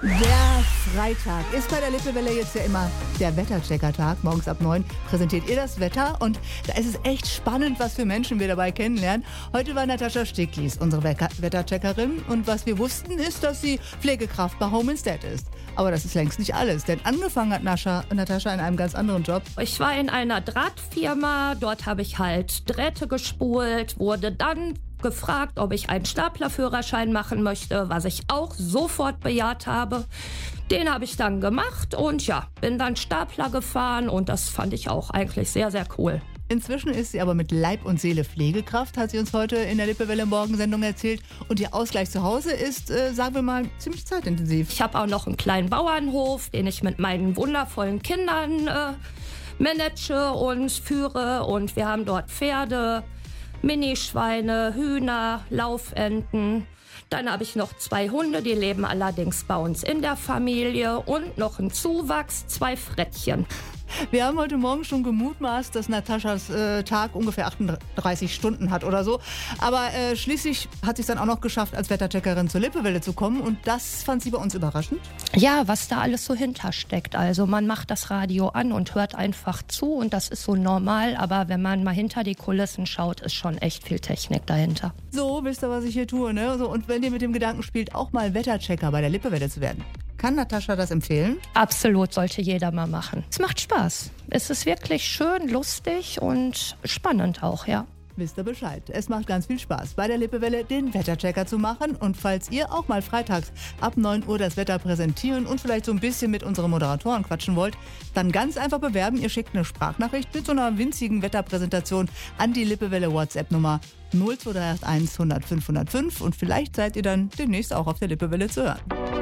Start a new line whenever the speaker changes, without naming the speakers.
Der Freitag ist bei der Lippewelle jetzt ja immer der Wetterchecker-Tag. Morgens ab 9 präsentiert ihr das Wetter und da ist es echt spannend, was für Menschen wir dabei kennenlernen. Heute war Natascha Sticklis unsere Wettercheckerin und was wir wussten ist, dass sie Pflegekraft bei Home Instead ist. Aber das ist längst nicht alles, denn angefangen hat Natascha in einem ganz anderen Job.
Ich war in einer Drahtfirma, dort habe ich halt Drähte gespult, wurde dann gefragt, ob ich einen Staplerführerschein machen möchte, was ich auch sofort bejaht habe. Den habe ich dann gemacht und ja, bin dann Stapler gefahren und das fand ich auch eigentlich sehr, sehr cool.
Inzwischen ist sie aber mit Leib und Seele Pflegekraft, hat sie uns heute in der Lippewelle Morgensendung erzählt. Und ihr Ausgleich zu Hause ist, sagen wir mal, ziemlich zeitintensiv.
Ich habe auch noch einen kleinen Bauernhof, den ich mit meinen wundervollen Kindern manage und führe. Und wir haben dort Pferde, Minischweine, Hühner, Laufenten. Dann habe ich noch 2 Hunde, die leben allerdings bei uns in der Familie. Und noch einen Zuwachs, 2 Frettchen.
Wir haben heute Morgen schon gemutmaßt, dass Nataschas Tag ungefähr 38 Stunden hat oder so. Aber schließlich hat sie es dann auch noch geschafft, als Wettercheckerin zur Lippewelle zu kommen. Und das fand sie bei uns überraschend.
Ja, was da alles so hintersteckt. Also man macht das Radio an und hört einfach zu und das ist so normal. Aber wenn man mal hinter die Kulissen schaut, ist schon echt viel Technik dahinter.
So, wisst ihr, was ich hier tue, ne? So, und wenn ihr mit dem Gedanken spielt, auch mal Wetterchecker bei der Lippewelle zu werden. Kann Natascha das empfehlen?
Absolut, sollte jeder mal machen. Es macht Spaß. Es ist wirklich schön, lustig und spannend auch, ja.
Wisst ihr Bescheid. Es macht ganz viel Spaß, bei der Lippewelle den Wetterchecker zu machen. Und falls ihr auch mal freitags ab 9 Uhr das Wetter präsentieren und vielleicht so ein bisschen mit unseren Moderatoren quatschen wollt, dann ganz einfach bewerben. Ihr schickt eine Sprachnachricht mit so einer winzigen Wetterpräsentation an die Lippewelle WhatsApp-Nummer 02381 100 505 und vielleicht seid ihr dann demnächst auch auf der Lippewelle zu hören.